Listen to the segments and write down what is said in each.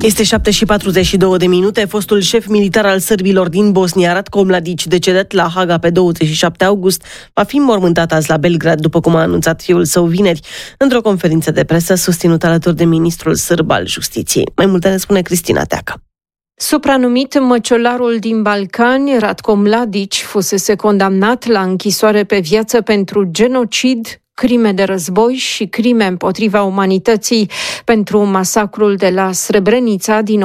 Este 7:42. Fostul șef militar al sârbilor din Bosnia, Ratko Mladic, decedat la Haga pe 27 august, va fi înmormântat azi la Belgrad, după cum a anunțat fiul său vineri, într-o conferință de presă susținută alături de ministrul sârb al justiției. Mai multe ne spune Cristina Teacă. Supranumit măcelarul din Balcani, Ratko Mladic fusese condamnat la închisoare pe viață pentru genocid, crime de război și crime împotriva umanității pentru masacrul de la Srebrenica din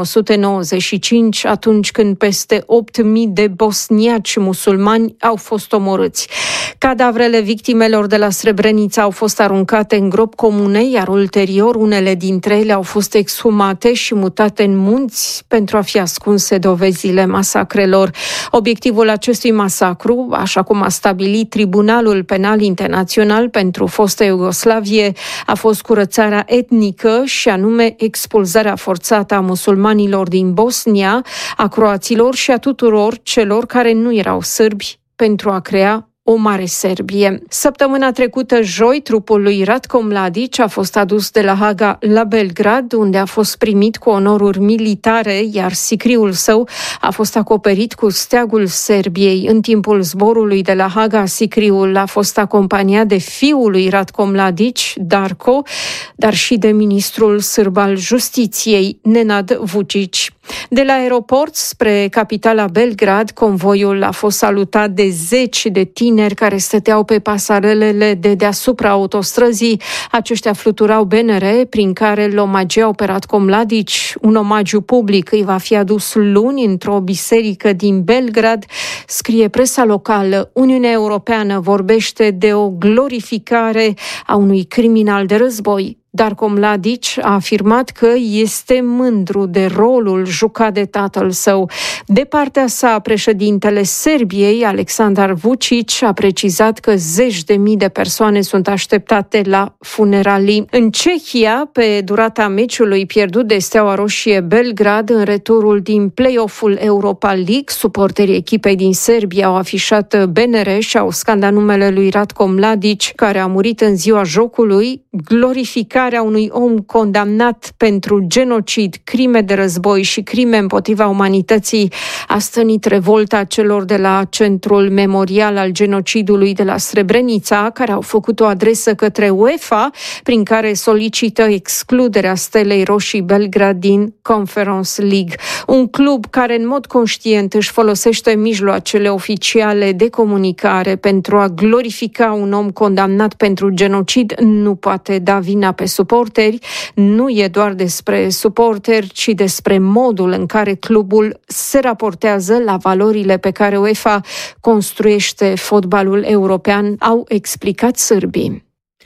1995, atunci când peste 8.000 de bosniaci musulmani au fost omorâți. Cadavrele victimelor de la Srebrenica au fost aruncate în gropi comune, iar ulterior unele dintre ele au fost exhumate și mutate în munți pentru a fi ascunse dovezile masacrelor. Obiectivul acestui masacru, așa cum a stabilit Tribunalul Penal Internațional pentru fosta Iugoslavie, a fost curățarea etnică și anume expulzarea forțată a musulmanilor din Bosnia, a croaților și a tuturor celor care nu erau sârbi, pentru a crea o mare Serbie. Săptămâna trecută, joi, trupul lui Ratko Mladic a fost adus de la Haga la Belgrad, unde a fost primit cu onoruri militare, iar sicriul său a fost acoperit cu steagul Serbiei. În timpul zborului de la Haga, sicriul a fost acompaniat de fiul lui Ratko Mladic, Darko, dar și de ministrul sârb al justiției, Nenad Vučić. De la aeroport spre capitala Belgrad, convoiul a fost salutat de zeci de tineri care stăteau pe pasarelele de deasupra autostrăzii. Aceștia fluturau bannere prin care îl omageau pe Ratko Mladic. Un omagiu public îi va fi adus luni într-o biserică din Belgrad, scrie presa locală. Uniunea Europeană vorbește de o glorificare a unui criminal de război. Darko Mladic a afirmat că este mândru de rolul jucat de tatăl său. De partea sa, președintele Serbiei, Aleksandar Vučić, a precizat că zeci de mii de persoane sunt așteptate la funeralii. În Cehia, pe durata meciului pierdut de Steaua Roșie Belgrad în returul din play-off-ul Europa League, suporterii echipei din Serbia au afișat bannere și au scandat numele lui Ratko Mladic, care a murit în ziua jocului. Glorificarea unui om condamnat pentru genocid, crime de război și crime împotriva umanității a stănit revolta celor de la Centrul Memorial al Genocidului de la Srebrenica, care au făcut o adresă către UEFA, prin care solicită excluderea Stelei Roșii Belgrad din Conference League. Un club care în mod conștient își folosește mijloacele oficiale de comunicare pentru a glorifica un om condamnat pentru genocid nu poate da vina pe suporteri. Nu e doar despre suporteri, ci despre modul în care clubul se raportează la valorile pe care UEFA construiește fotbalul european, au explicat sârbii.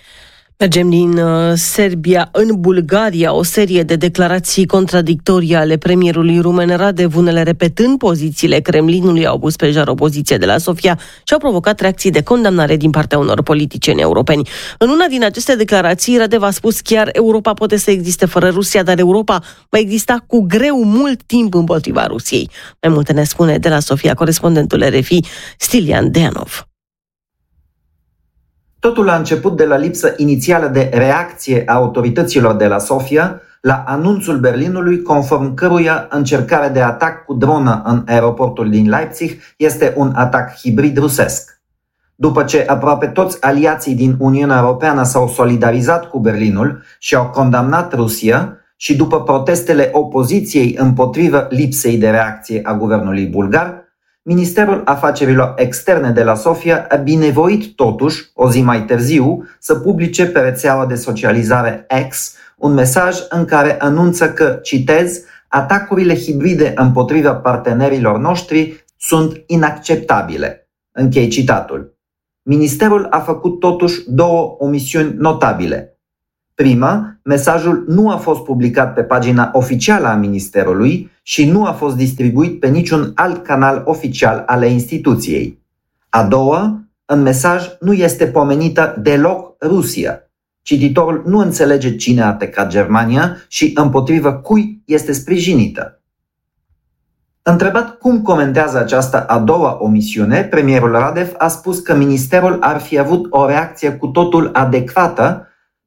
Mergem din Serbia în Bulgaria. O serie de declarații contradictorii ale premierului rumen Radev, unele repetând pozițiile Kremlinului, au pus pe jar opoziția de la Sofia și au provocat reacții de condamnare din partea unor politicieni europeni. În una din aceste declarații, Radev a spus chiar: Europa poate să existe fără Rusia, dar Europa va exista cu greu mult timp împotriva Rusiei. Mai multe ne spune de la Sofia corespondentul RFI, Stilian Deanov. Totul a început de la lipsa inițială de reacție a autorităților de la Sofia la anunțul Berlinului, conform căruia încercarea de atac cu dronă în aeroportul din Leipzig este un atac hibrid rusesc. După ce aproape toți aliații din Uniunea Europeană s-au solidarizat cu Berlinul și au condamnat Rusia, și după protestele opoziției împotriva lipsei de reacție a guvernului bulgar, Ministerul Afacerilor Externe de la Sofia a binevoit totuși, o zi mai târziu, să publice pe rețeaua de socializare X un mesaj în care anunță că, citez, atacurile hibride împotriva partenerilor noștri sunt inacceptabile. Închei citatul. Ministerul a făcut totuși două omisiuni notabile. Prima, mesajul nu a fost publicat pe pagina oficială a Ministerului și nu a fost distribuit pe niciun alt canal oficial ale instituției. A doua, în mesaj nu este pomenită deloc Rusia. Cititorul nu înțelege cine a atacat Germania și împotrivă cui este sprijinită. Întrebat cum comentează această a doua omisiune, premierul Radev a spus că ministerul ar fi avut o reacție cu totul adecvată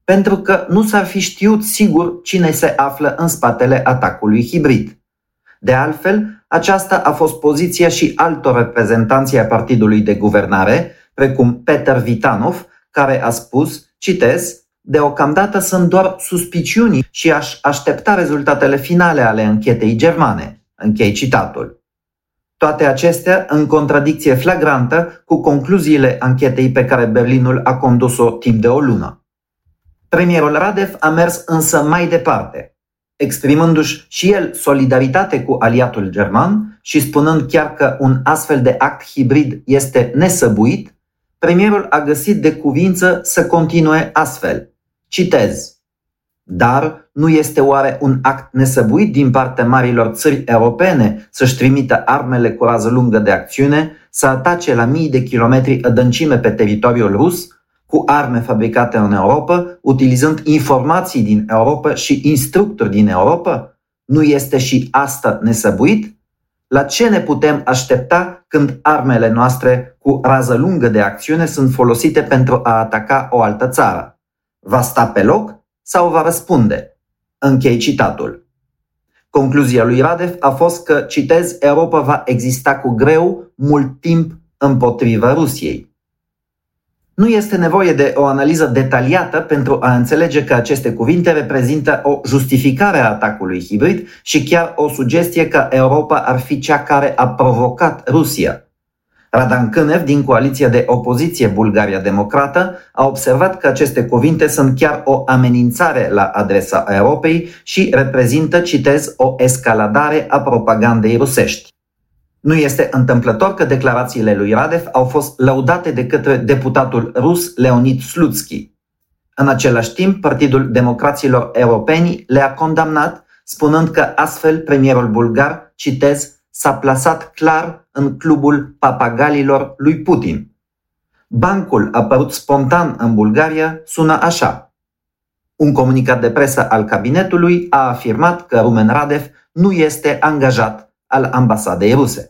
pentru că nu s-ar fi știut sigur cine se află în spatele atacului hibrid. De altfel, aceasta a fost poziția și altor reprezentanți ai partidului de guvernare, precum Peter Vitanov, care a spus, citez, deocamdată sunt doar suspiciuni și aș aștepta rezultatele finale ale anchetei germane. Închei citatul. Toate acestea în contradicție flagrantă cu concluziile anchetei pe care Berlinul a condus-o timp de o lună. Premierul Radev a mers însă mai departe, exprimându-și și el solidaritate cu aliatul german și spunând chiar că un astfel de act hibrid este nesăbuit, premierul a găsit de cuvință să continue astfel. Citez. Dar nu este oare un act nesăbuit din partea marilor țări europene să-și trimită armele cu rază lungă de acțiune, să atace la mii de kilometri adâncime pe teritoriul rus, cu arme fabricate în Europa, utilizând informații din Europa și instructori din Europa? Nu este și asta nesăbuit? La ce ne putem aștepta când armele noastre cu rază lungă de acțiune sunt folosite pentru a ataca o altă țară? Va sta pe loc sau va răspunde? Închei citatul. Concluzia lui Radev a fost că, citez, Europa va exista cu greu mult timp împotriva Rusiei. Nu este nevoie de o analiză detaliată pentru a înțelege că aceste cuvinte reprezintă o justificare a atacului hibrid și chiar o sugestie că Europa ar fi cea care a provocat Rusia. Radan Cânev, din coaliția de opoziție Bulgaria Democrată, a observat că aceste cuvinte sunt chiar o amenințare la adresa Europei și reprezintă, citez, o escaladare a propagandei rusești. Nu este întâmplător că declarațiile lui Radev au fost lăudate de către deputatul rus Leonid Slutsky. În același timp, Partidul Democraților Europeni le-a condamnat, spunând că astfel premierul bulgar, citez, s-a plasat clar în clubul papagalilor lui Putin. Bancul apărut spontan în Bulgaria sună așa. Un comunicat de presă al cabinetului a afirmat că Rumen Radev nu este angajat al ambasadei ruse.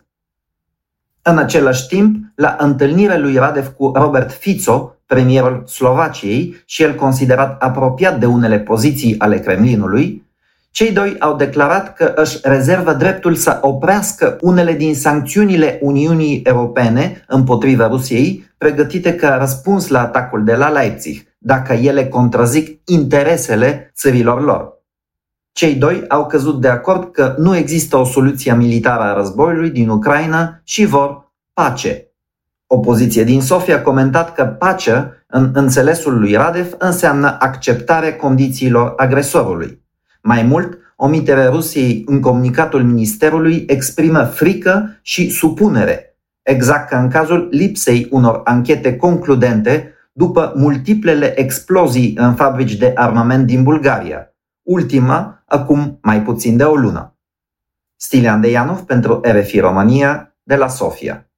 În același timp, la întâlnirea lui Radev cu Robert Fico, premierul Slovaciei și el considerat apropiat de unele poziții ale Kremlinului, cei doi au declarat că își rezervă dreptul să oprească unele din sancțiunile Uniunii Europene împotriva Rusiei, pregătite ca răspuns la atacul de la Leipzig, dacă ele contrazic interesele țărilor lor. Cei doi au căzut de acord că nu există o soluție militară a războiului din Ucraina și vor pace. Opoziția din Sofia a comentat că pacea, în înțelesul lui Radev, înseamnă acceptarea condițiilor agresorului. Mai mult, omiterea Rusiei în comunicatul ministerului exprimă frică și supunere, exact ca în cazul lipsei unor anchete concludente după multiplele explozii în fabrici de armament din Bulgaria, ultima acum mai puțin de o lună. Stilian Deianov pentru RFI România de la Sofia.